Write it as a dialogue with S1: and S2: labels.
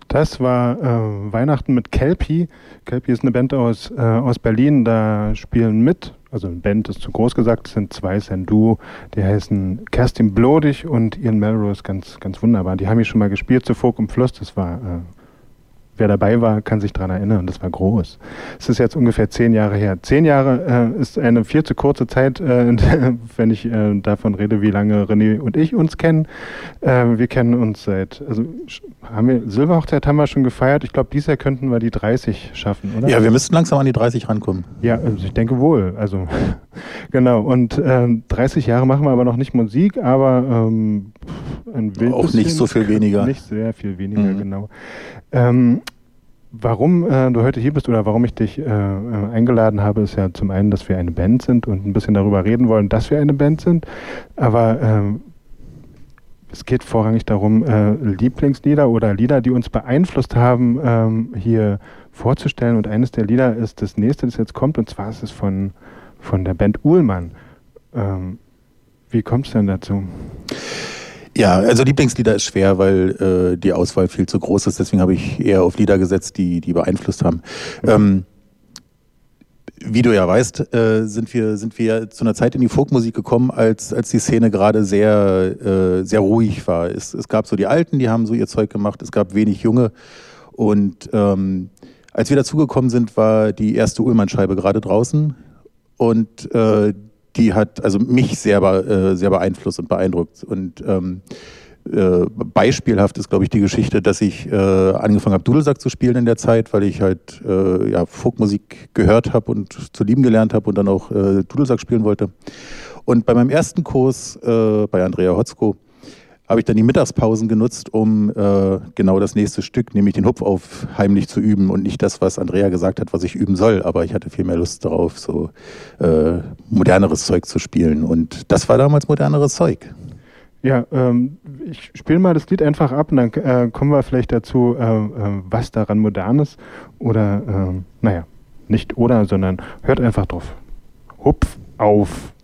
S1: Das war Weihnachten mit Kelpie. Kelpie ist eine Band aus Berlin, da spielen mit, also eine Band ist zu groß gesagt, es sind zwei, es ist ein Duo, die heißen Kerstin Blodig und Ian Melrose, ganz, ganz wunderbar. Die haben hier schon mal gespielt zu Vogt und Fluss, das war... Wer dabei war, kann sich daran erinnern. Das war groß. Es ist jetzt ungefähr 10 Jahre her. 10 Jahre ist eine viel zu kurze Zeit, wenn ich davon rede, wie lange René und ich uns kennen. Wir kennen uns Silberhochzeit haben wir schon gefeiert. Ich glaube, dieses Jahr könnten wir die 30 schaffen, oder?
S2: Ja, wir müssten langsam an die 30 rankommen.
S1: Ja, also ich denke wohl. Also genau. Und 30 Jahre machen wir aber noch nicht Musik, aber
S2: auch nicht so viel weniger.
S1: Nicht sehr viel weniger, genau. Warum du heute hier bist oder warum ich dich eingeladen habe, ist ja zum einen, dass wir eine Band sind und ein bisschen darüber reden wollen, dass wir eine Band sind. Aber es geht vorrangig darum, Lieblingslieder oder Lieder, die uns beeinflusst haben, hier vorzustellen. Und eines der Lieder ist das nächste, das jetzt kommt, und zwar ist es von der Band Uhlmann. Wie kommt es denn dazu?
S2: Ja, also Lieblingslieder ist schwer, weil die Auswahl viel zu groß ist. Deswegen habe ich eher auf Lieder gesetzt, die beeinflusst haben. Wie du ja weißt, sind wir zu einer Zeit in die Folkmusik gekommen, als die Szene gerade sehr ruhig war. Es gab so die Alten, die haben so ihr Zeug gemacht. Es gab wenig Junge. Und als wir dazugekommen sind, war die erste Uhlmann-Scheibe gerade draußen. Und die hat also mich sehr beeinflusst und beeindruckt. Und beispielhaft ist, glaube ich, die Geschichte, dass ich angefangen habe, Dudelsack zu spielen in der Zeit, weil ich halt Folkmusik gehört habe und zu lieben gelernt habe und dann auch Dudelsack spielen wollte. Und bei meinem ersten Kurs bei Andrea Hotzko habe ich dann die Mittagspausen genutzt, um genau das nächste Stück, nämlich den Hupfauf, heimlich zu üben und nicht das, was Andrea gesagt hat, was ich üben soll. Aber ich hatte viel mehr Lust darauf, so moderneres Zeug zu spielen. Und das war damals moderneres Zeug.
S1: Ja, ich spiele mal das Lied einfach ab und dann kommen wir vielleicht dazu, was daran modern ist. Oder, nicht oder, sondern hört einfach drauf. Hupf auf.